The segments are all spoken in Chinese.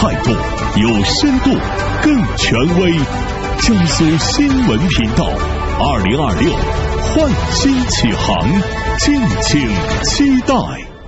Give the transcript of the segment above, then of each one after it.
态度，有深度，更权威。江苏新闻频道2026焕新启航，敬请期待。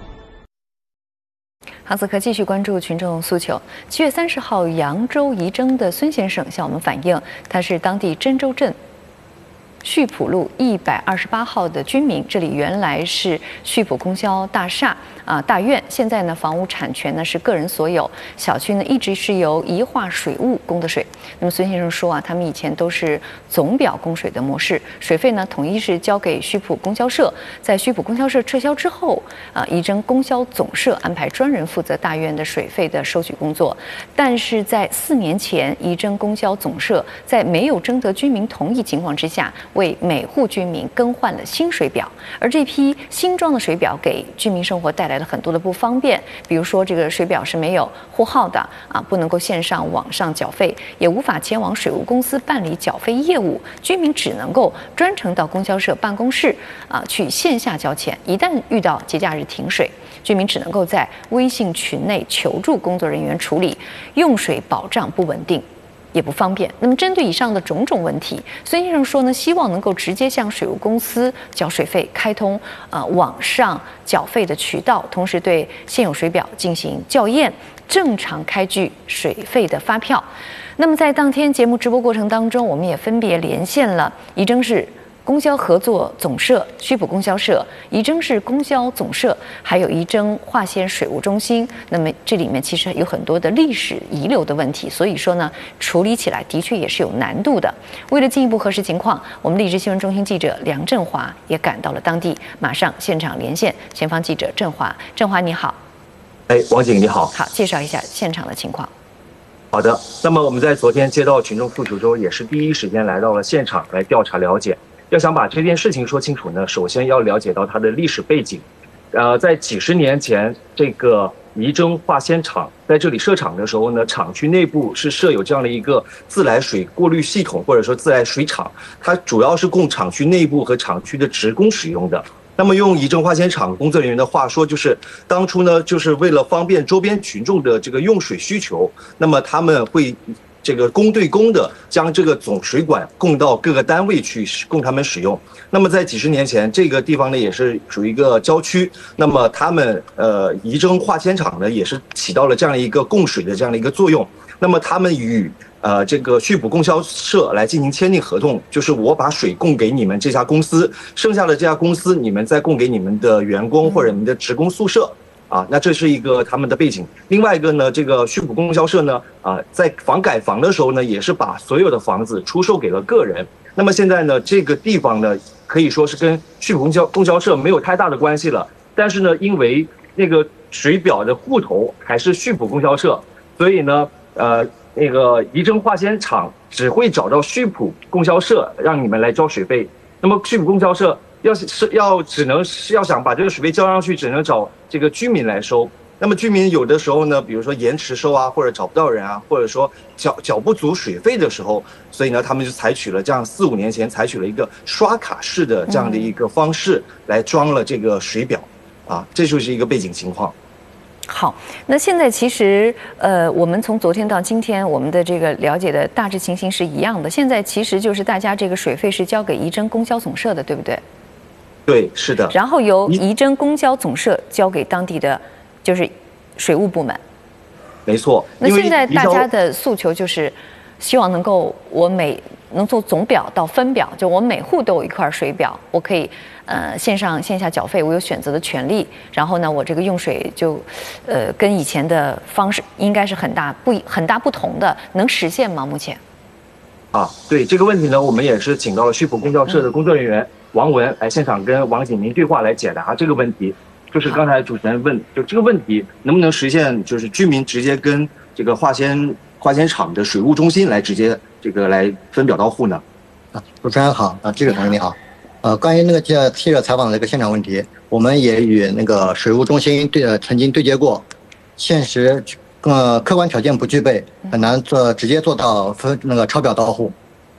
好，此刻继续关注群众诉求。7月30号，扬州仪征的孙先生向我们反映，他是当地真州镇溆浦路128号的居民，这里原来是溆浦供销大厦大院，现在呢房屋产权呢是个人所有，小区呢一直是由宜化水务供的水。那么孙先生说他们以前都是总表供水的模式，水费呢统一是交给溆浦供销社，在溆浦供销社撤销之后仪征供销总社安排专人负责大院的水费的收取工作。但是在4年前，仪征供销总社在没有征得居民同意情况之下，为每户居民更换了新水表，而这批新装的水表给居民生活带来了很多的不方便，比如说这个水表是没有户号的不能够线上网上缴费，也无法前往水务公司办理缴费业务，居民只能够专程到供销社办公室去线下交钱，一旦遇到节假日停水，居民只能够在微信群内求助工作人员处理，用水保障不稳定也不方便。那么针对以上的种种问题，孙先生说呢，希望能够直接向水务公司缴水费，开通网上缴费的渠道，同时对现有水表进行校验，正常开具水费的发票。那么在当天节目直播过程当中，我们也分别连线了仪征市供销合作总社、溆浦供销社、仪征市供销总社，还有仪征化纤水务中心。那么这里面其实有很多的历史遗留的问题，所以说呢，处理起来的确也是有难度的。为了进一步核实情况，我们荔枝新闻中心记者梁振华也赶到了当地，马上现场连线前方记者振华。振华你好。 王警你好。 好，介绍一下现场的情况。 好的，那么我们在昨天接到群众诉求之后，也是第一时间来到了现场来调查了解。要想把这件事情说清楚呢，首先要了解到它的历史背景。在几十年前，这个仪征化纤厂在这里设厂的时候呢，厂区内部是设有这样的一个自来水过滤系统，或者说自来水厂，它主要是供厂区内部和厂区的职工使用的。那么用仪征化纤厂工作人员的话说，就是当初呢，就是为了方便周边群众的这个用水需求，那么他们会这个公对公的将这个总水管供到各个单位去供他们使用。那么在几十年前，这个地方呢也是属于一个郊区，那么他们仪征化纤厂呢也是起到了这样一个供水的这样的一个作用。那么他们与这个溆浦供销社来进行签订合同，就是我把水供给你们这家公司，剩下的这家公司你们再供给你们的员工或者你们的职工宿舍。那这是一个他们的背景。另外一个呢，这个溆浦供销社呢，在改房的时候呢，也是把所有的房子出售给了个人。那么现在呢，这个地方呢，可以说是跟溆浦供销社没有太大的关系了。但是呢，因为那个水表的户头还是溆浦供销社，所以呢，那个仪征化纤厂只会找到溆浦供销社让你们来交水费。那么溆浦供销社只能要想把这个水费交上去，只能找这个居民来收。那么居民有的时候呢，比如说延迟收或者找不到人或者说缴不足水费的时候，所以呢，他们就采取了这样4、5年前采取了一个刷卡式的这样的一个方式来装了这个水表这就是一个背景情况。 好，那现在其实我们从昨天到今天，我们的这个了解的大致情形是一样的。现在其实就是大家这个水费是交给仪征供销总社的，对不对？ 对，是的。 然后由仪征供销总社交给当地的就是水务部门。 没错。 那现在大家的诉求就是希望能够能做总表到分表，就我每户都有一块水表，我可以线上线下缴费，我有选择的权利。然后呢，我这个用水就跟以前的方式应该是很大不同的，能实现吗？目前？ 对这个问题呢，我们也是请到了溆浦供销社的工作人员王文来现场跟王警民对话来解答这个问题。就是刚才主持人问，就这个问题能不能实现，就是居民直接跟这个化纤厂的水务中心来直接这个来分表到户呢？ 主持人好，记者同学你好。关于那个记者采访的这个现场问题，我们也与那个水务中心曾经对接过，现实客观条件不具备，很难直接做到那个抄表到户。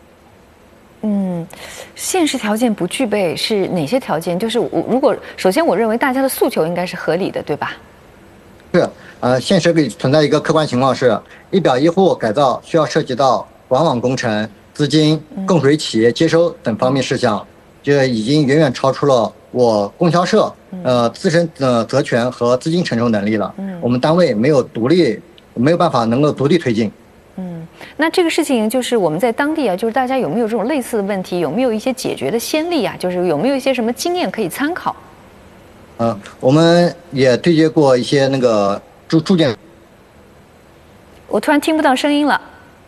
现实条件不具备是哪些条件？就是如果首先我认为大家的诉求应该是合理的，对吧？ 是，现实里存在一个客观情况是，一表一户改造需要涉及到管网工程、资金、供水企业接收等方面事项，这已经远远超出了我供销社自身责权和资金承受能力了。我们单位没有办法能够独立推进。 那这个事情就是我们在当地啊，就是大家有没有这种类似的问题，有没有一些解决的先例啊？就是有没有一些什么经验可以参考？ 我们也对接过一些那个住建。 我突然听不到声音了。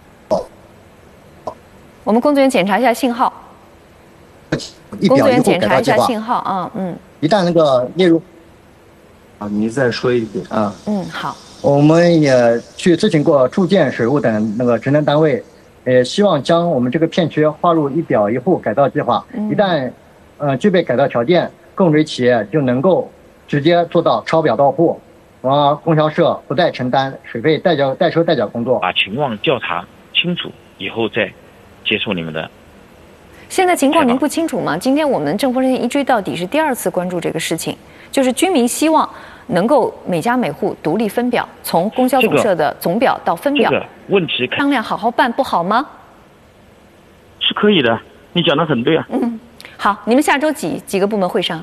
我们工作人员检查一下信号。工作人员检查一下信号啊， 一旦那个列入， 您再说一遍啊。 好。 我们也去咨询过住建、水务等那个职能单位，希望将我们这个片区划入一表一户改造计划。一旦具备改造条件，供水企业就能够直接做到抄表到户，而供销社不再承担水费代收代缴工作。 把情况调查清楚以后再接受你们的。 现在情况您不清楚吗？今天我们政风热线一追到底是第2次关注这个事情，就是居民希望能够每家每户独立分表，从供销总社的总表到分表。 这个问题商量好好办不好吗？ 是可以的，你讲得很对啊。 好，你们下周几个部门会上？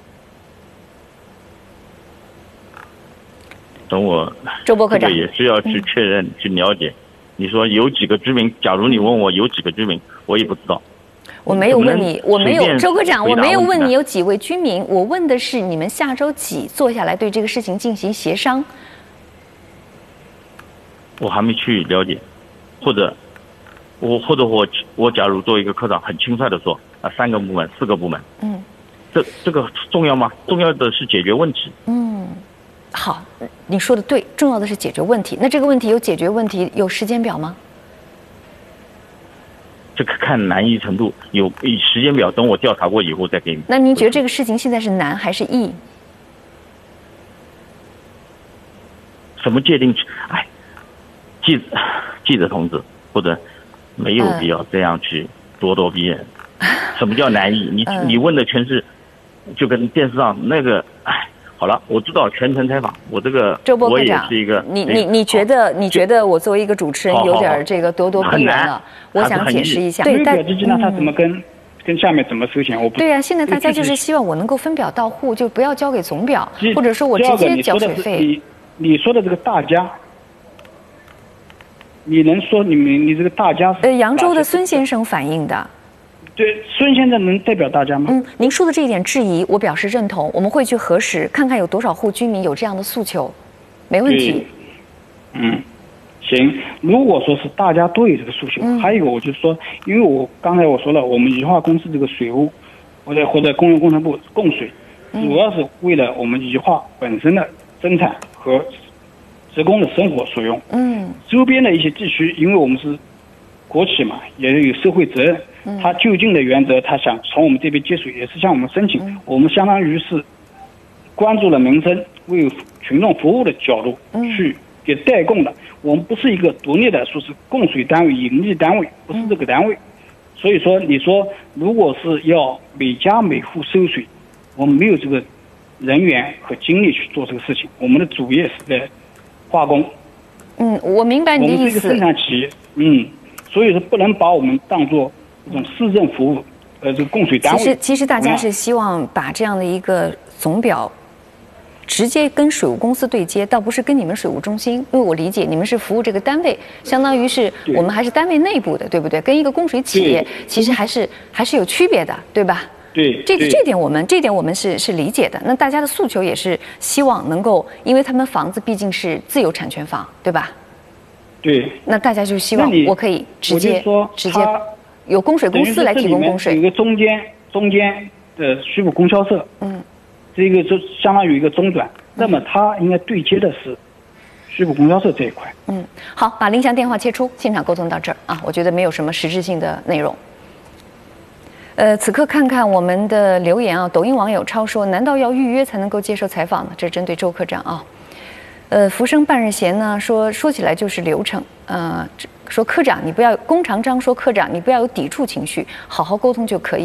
等我周波科长这个也是要去确认、去了解。你说有几个居民？假如你问我有几个居民，我也不知道。 我没有问你，我没有，周科长，我没有问你有几位居民，我问的是你们下周几坐下来对这个事情进行协商。 我还没去了解，或者我假如作为一个科长，很轻率的说，3个部门、4个部门，这个重要吗？重要的是解决问题。 好，你说的对，重要的是解决问题。那这个问题有解决问题有时间表吗？ 这个看难易程度，有时间表，等我调查过以后再给你。 那您觉得这个事情现在是难还是易？ 什么界定？记者同志，或者没有必要这样去咄逼人。什么叫难易？你问的全是，就跟电视上那个，好了，我知道全程采访，我这个周波科长， 我也是一个。 你觉得我作为一个主持人有点这个咄逼人了？我想解释一下。 对，表基金呢，他怎么跟下面怎么收钱？我不对呀，现在大家就是希望我能够分表到户，就不要交给总表，或者说我直接缴水费。 你说的这个大家，你能说你这个大家是？ 扬州的孙先生反映的。 对，孙先生能代表大家吗？ 您说的这一点质疑，我表示认同。我们会去核实，看看有多少户居民有这样的诉求，没问题。 行。如果说是大家都有这个诉求，还有一个我就是说，因为我刚才我说了，我们宜化公司这个水务或者公用工程部供水，主要是为了我们宜化本身的生产和职工的生活所用。周边的一些地区，因为我们是国企嘛，也有社会责任。他就近的原则，他想从我们这边接水，也是向我们申请。我们相当于是关注了民生，为群众服务的角度去给代供的。我们不是一个独立的说是供水单位、盈利单位，不是这个单位。所以说，你说如果是要每家每户收水，我们没有这个人员和精力去做这个事情。我们的主业是在化工。 我明白你的意思。 我们是一个生产企业，所以说不能把我们当做这种市政服务，这个供水单位。 其实大家是希望把这样的一个总表直接跟水务公司对接，倒不是跟你们水务中心，因为我理解你们是服务这个单位，相当于是我们还是单位内部的，对不对？跟一个供水企业其实还是有区别的，对吧？ 对， 这点我们是理解的。那大家的诉求也是希望能够，因为他们房子毕竟是自有产权房，对吧？ 对。 那大家就希望我可以直接有供水公司来提供供水。 有一个中间的虚部供销社，这个就相当于一个中转，那么它应该对接的是虚部供销社这一块。 好，把林翔电话切出，现场沟通到这儿啊，我觉得没有什么实质性的内容。此刻看看我们的留言啊，抖音网友超说：“难道要预约才能够接受采访呢？”这是针对周科长啊。浮生半日闲呢说起来就是流程，说科长你不要弓长张，说科长你不要有抵触情绪，好好沟通就可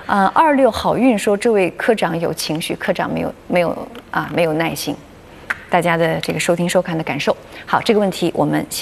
以了。26好运说这位科长有情绪，科长没有耐心。 大家的这个收听收看的感受。好，这个问题我们先。